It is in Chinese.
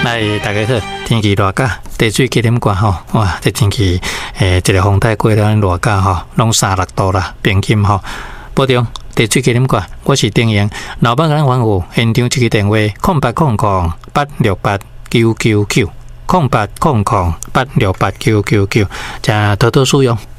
来，大家好，天气热假，地水气点寒吼，哇，这天气一个风台过了热假吼，拢36度啦，平均吼。保重，地水气点寒。我是丁英，老板咱访务现场这个电话：0800-868-999，0800-868-999，加多多使用。